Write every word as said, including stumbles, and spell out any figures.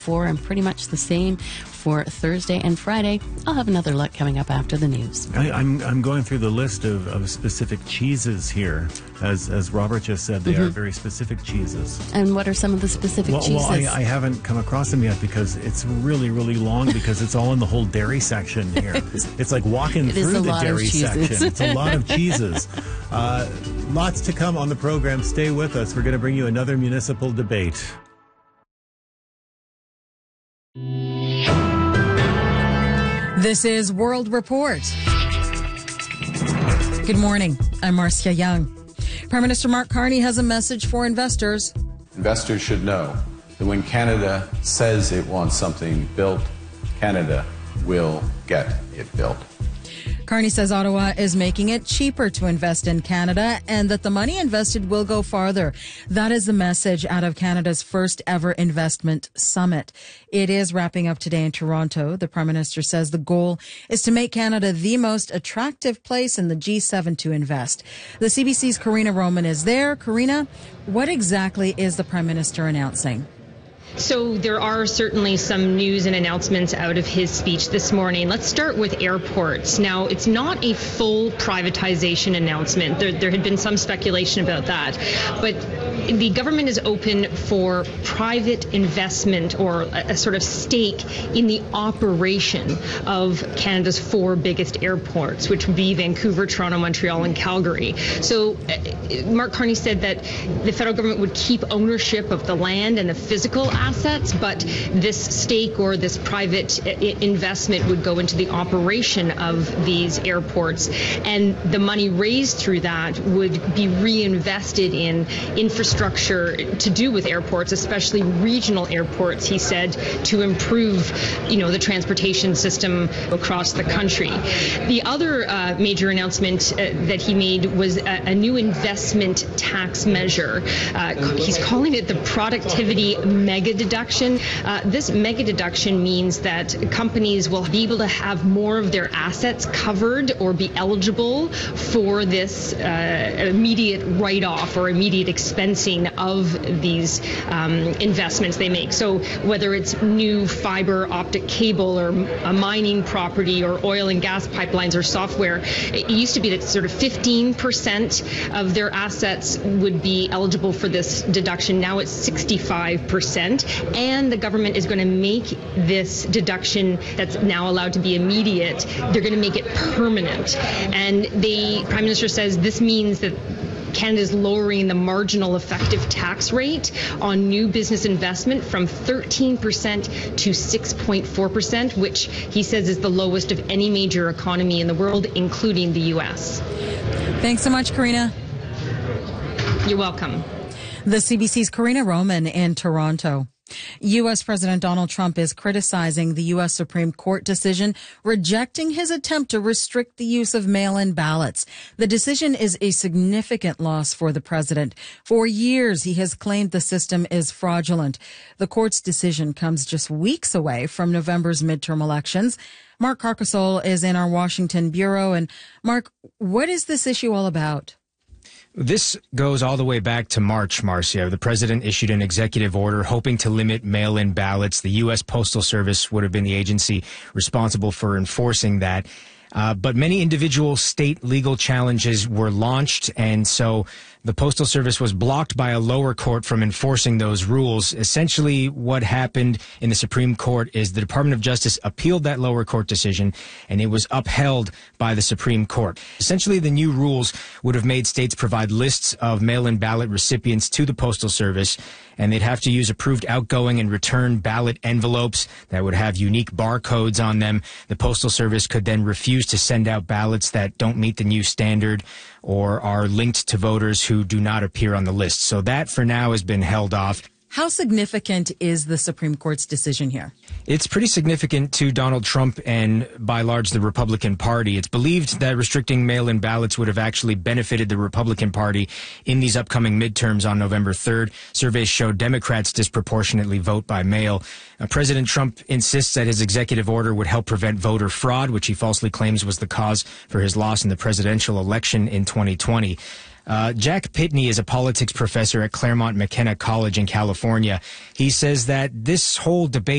For and pretty much the same for Thursday and Friday. I'll have another look coming up after the news. I, I'm I'm going through the list of, of specific cheeses here. As as Robert just said, they mm-hmm. are very specific cheeses. And what are some of the specific well, cheeses? Well, I, I haven't come across them yet because it's really, really long because it's all in the whole dairy section here. It's like walking it through the dairy section. It's a lot of cheeses. Uh, lots to come on the program. Stay with us. We're going to bring you another municipal debate. This is World Report. Good morning. I'm Marcia Young. Prime Minister Mark Carney has a message for investors. Investors should know that when Canada says it wants something built, Canada will get it built. Carney says Ottawa is making it cheaper to invest in Canada and that the money invested will go farther. That is the message out of Canada's first ever investment summit. It is wrapping up today in Toronto. The Prime Minister says the goal is to make Canada the most attractive place in the G seven to invest. The C B C's Karina Roman is there. Karina, what exactly is the Prime Minister announcing? So there are certainly some news and announcements out of his speech this morning. Let's start with airports. Now, it's not a full privatization announcement. There, there had been some speculation about that. But the government is open for private investment or a, a sort of stake in the operation of Canada's four biggest airports, which would be Vancouver, Toronto, Montreal, and Calgary. So uh, Mark Carney said that the federal government would keep ownership of the land and the physical assets, but this stake or this private investment would go into the operation of these airports, and the money raised through that would be reinvested in infrastructure to do with airports, especially regional airports, he said, to improve, you know, the transportation system across the country. The other uh, major announcement uh, that he made was a, a new investment tax measure. Uh, he's calling it the productivity mega deduction. Uh, this mega deduction means that companies will be able to have more of their assets covered or be eligible for this uh, immediate write-off or immediate expensing of these um, investments they make. So whether it's new fiber optic cable or a mining property or oil and gas pipelines or software, it used to be that sort of fifteen percent of their assets would be eligible for this deduction. Now it's sixty-five percent. And the government is going to make this deduction that's now allowed to be immediate, they're going to make it permanent. And the Prime Minister says this means that Canada is lowering the marginal effective tax rate on new business investment from thirteen percent to six point four percent, which he says is the lowest of any major economy in the world, including the U S. Thanks so much, Karina. You're welcome. The C B C's Karina Roman in Toronto. U S. President Donald Trump is criticizing the U S. Supreme Court decision rejecting his attempt to restrict the use of mail-in ballots. The decision is a significant loss for the president. For years, he has claimed the system is fraudulent. The court's decision comes just weeks away from November's midterm elections. Mark Carcasole is in our Washington bureau. And Mark, what is this issue all about? This goes all the way back to March, Marcia. The president issued an executive order hoping to limit mail-in ballots. The U S. Postal Service would have been the agency responsible for enforcing that. Uh, but many individual state legal challenges were launched, and so the Postal Service was blocked by a lower court from enforcing those rules. Essentially, what happened in the Supreme Court is the Department of Justice appealed that lower court decision, and it was upheld by the Supreme Court. Essentially, the new rules would have made states provide lists of mail-in ballot recipients to the Postal Service, and they'd have to use approved outgoing and return ballot envelopes that would have unique barcodes on them. The Postal Service could then refuse to send out ballots that don't meet the new standard or are linked to voters who do not appear on the list. So that, for now, has been held off. How significant is the Supreme Court's decision here? It's pretty significant to Donald Trump and, by large, the Republican Party. It's believed that restricting mail-in ballots would have actually benefited the Republican Party in these upcoming midterms on November third. Surveys show Democrats disproportionately vote by mail. Uh, President Trump insists that his executive order would help prevent voter fraud, which he falsely claims was the cause for his loss in the presidential election in twenty twenty. Uh, Jack Pitney is a politics professor at Claremont McKenna College in California. He says that this whole debate